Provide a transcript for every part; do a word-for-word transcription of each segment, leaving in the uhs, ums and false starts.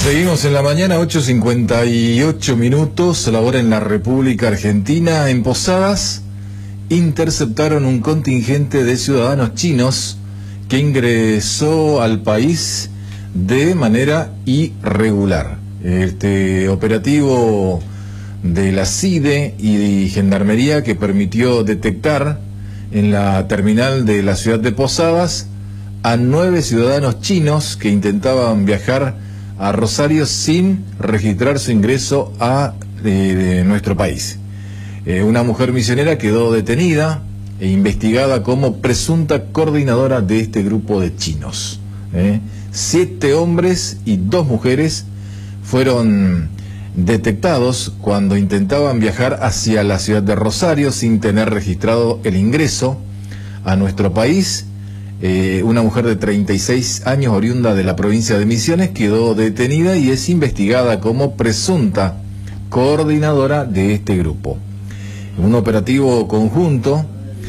Seguimos en la mañana, ocho cincuenta y ocho minutos, la hora en la República Argentina. En Posadas interceptaron un contingente de ciudadanos chinos que ingresó al país de manera irregular. Este operativo de la C I D E y Gendarmería que permitió detectar en la terminal de la ciudad de Posadas a nueve ciudadanos chinos que intentaban viajar a Rosario sin registrar su ingreso a eh, nuestro país. Eh, una mujer misionera quedó detenida e investigada como presunta coordinadora de este grupo de chinos. Eh. Siete hombres y dos mujeres fueron detectados cuando intentaban viajar hacia la ciudad de Rosario sin tener registrado el ingreso a nuestro país. Eh, una mujer de treinta y seis años, oriunda de la provincia de Misiones, quedó detenida y es investigada como presunta coordinadora de este grupo. Un operativo conjunto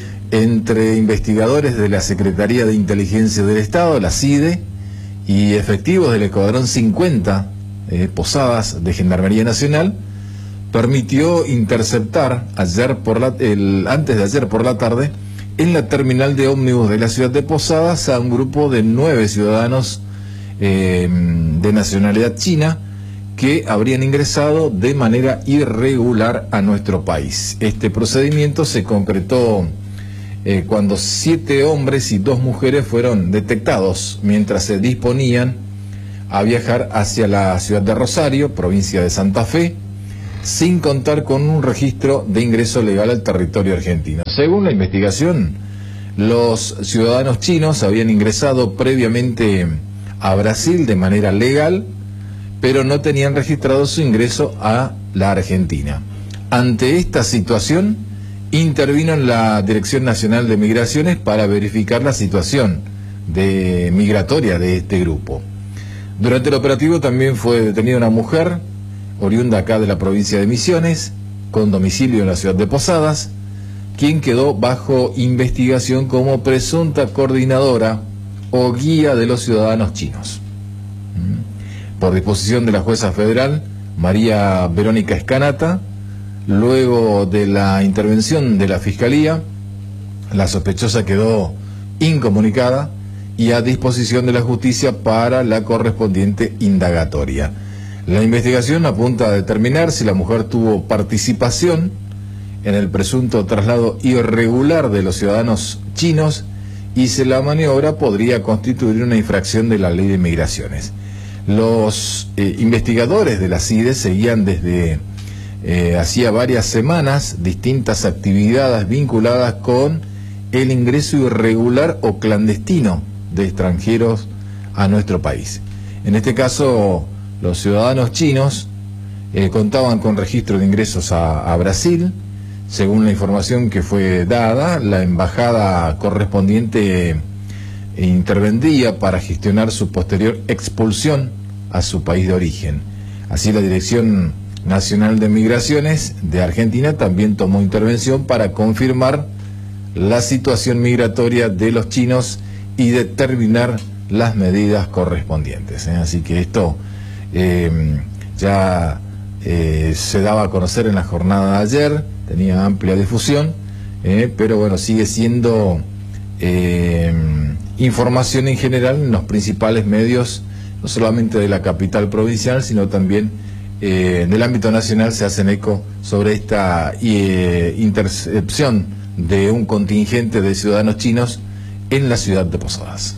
entre investigadores de la Secretaría de Inteligencia del Estado, la C I D E, y efectivos del Escuadrón cincuenta, eh, Posadas de Gendarmería Nacional, permitió interceptar ayer por la, el, antes de ayer por la tarde en la terminal de ómnibus de la ciudad de Posadas a un grupo de nueve ciudadanos eh, de nacionalidad china que habrían ingresado de manera irregular a nuestro país. Este procedimiento se concretó eh, cuando siete hombres y dos mujeres fueron detectados mientras se disponían a viajar hacia la ciudad de Rosario, provincia de Santa Fe, sin contar con un registro de ingreso legal al territorio argentino. Según la investigación, los ciudadanos chinos habían ingresado previamente a Brasil de manera legal, pero no tenían registrado su ingreso a la Argentina. Ante esta situación, intervino la Dirección Nacional de Migraciones para verificar la situación de migratoria de este grupo. Durante el operativo también fue detenida una mujer oriunda acá de la provincia de Misiones, con domicilio en la ciudad de Posadas, quien quedó bajo investigación como presunta coordinadora o guía de los ciudadanos chinos. Por disposición de la jueza federal, María Verónica Escanata, luego de la intervención de la Fiscalía, la sospechosa quedó incomunicada y a disposición de la justicia para la correspondiente indagatoria. La investigación apunta a determinar si la mujer tuvo participación en el presunto traslado irregular de los ciudadanos chinos y si la maniobra podría constituir una infracción de la ley de migraciones. Los eh, investigadores de la C I D E seguían desde eh, hacía varias semanas distintas actividades vinculadas con el ingreso irregular o clandestino de extranjeros a nuestro país. En este caso, los ciudadanos chinos eh, contaban con registro de ingresos a, a Brasil. Según la información que fue dada, la embajada correspondiente eh, intervendría para gestionar su posterior expulsión a su país de origen. Así, la Dirección Nacional de Migraciones de Argentina también tomó intervención para confirmar la situación migratoria de los chinos y determinar las medidas correspondientes. ¿eh? Así que esto Eh, ya eh, se daba a conocer en la jornada de ayer, tenía amplia difusión, eh, pero bueno, sigue siendo eh, información en general en los principales medios, no solamente de la capital provincial, sino también eh, del ámbito nacional. Se hacen eco sobre esta eh, intercepción de un contingente de ciudadanos chinos en la ciudad de Posadas.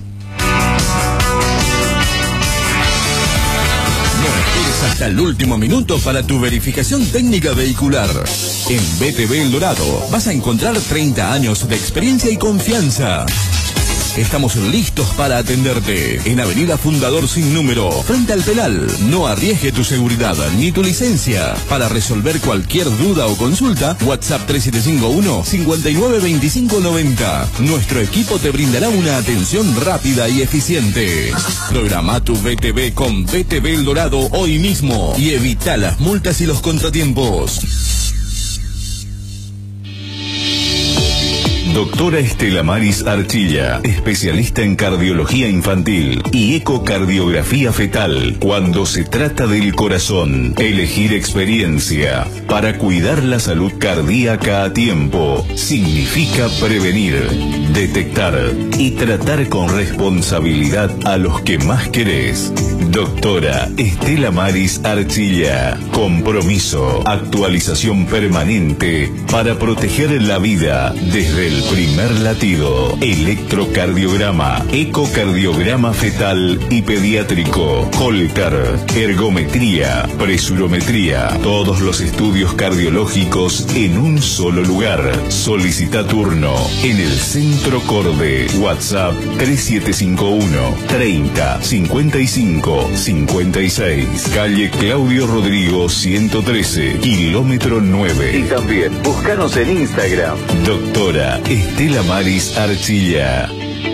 Hasta el último minuto para tu verificación técnica vehicular. En B T V El Dorado vas a encontrar treinta años de experiencia y confianza. Estamos listos para atenderte en Avenida Fundador Sin Número, frente al penal. No arriesgue tu seguridad ni tu licencia. Para resolver cualquier duda o consulta, WhatsApp tres siete cinco uno, cinco nueve dos cinco nueve cero. Nuestro equipo te brindará una atención rápida y eficiente. Programa tu B T V con B T V El Dorado hoy mismo y evita las multas y los contratiempos. Doctora Estela Maris Archilla, especialista en cardiología infantil y ecocardiografía fetal. Cuando se trata del corazón, elegir experiencia para cuidar la salud cardíaca a tiempo significa prevenir, detectar y tratar con responsabilidad a los que más querés. Doctora Estela Maris Archilla. Compromiso, actualización permanente para proteger la vida desde el primer latido. Electrocardiograma, ecocardiograma fetal y pediátrico, Holter, ergometría, presurometría, todos los estudios cardiológicos en un solo lugar. Solicita turno en el Centro Corde. WhatsApp tres siete cinco uno, treinta, cincuenta y cinco, cincuenta y seis. Calle Claudio Rodrigo ciento trece, kilómetro nueve. Y también búscanos en Instagram. Doctora Estela Maris Archilla.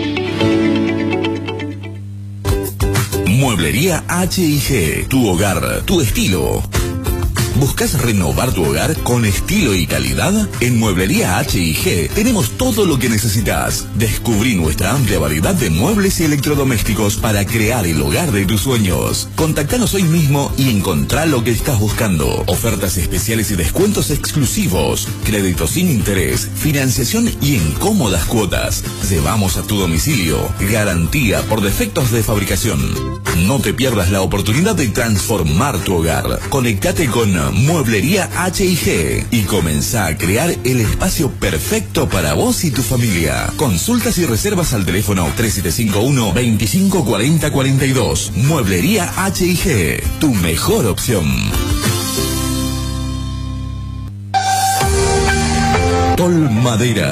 Mueblería H y G. Tu hogar, tu estilo. ¿Buscas renovar tu hogar con estilo y calidad? En Mueblería H y G tenemos todo lo que necesitas. Descubrí nuestra amplia variedad de muebles y electrodomésticos para crear el hogar de tus sueños. Contactanos hoy mismo y encontrá lo que estás buscando. Ofertas especiales y descuentos exclusivos. Créditos sin interés, financiación y en cómodas cuotas. Llevamos a tu domicilio. Garantía por defectos de fabricación. No te pierdas la oportunidad de transformar tu hogar. Conectate con Mueblería H y G y comenzá a crear el espacio perfecto para vos y tu familia. Consultas y reservas al teléfono tres siete cinco uno, veinticinco cuarenta cuarenta y dos. Mueblería H y G, tu mejor opción. Tol Madera.